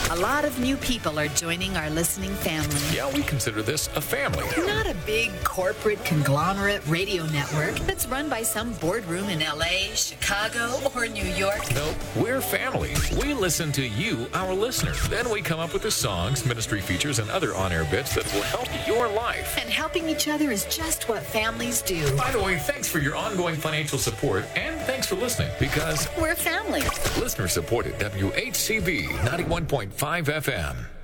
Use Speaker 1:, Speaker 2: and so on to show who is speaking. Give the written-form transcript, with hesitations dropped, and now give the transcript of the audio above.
Speaker 1: A lot of new people are joining our listening family.
Speaker 2: Yeah, we consider this a family.
Speaker 1: Not a big corporate conglomerate radio network that's run by some boardroom in LA, Chicago, or New York.
Speaker 2: Nope, we're family. We listen to you, our listeners. Then we come up with the songs, ministry features, and other on-air bits that will help your life.
Speaker 1: And helping each other is just what families do.
Speaker 2: By the way, thanks for your ongoing financial support, and thanks for listening, because
Speaker 1: we're family.
Speaker 2: Listener supported WHCB 91.5 FM.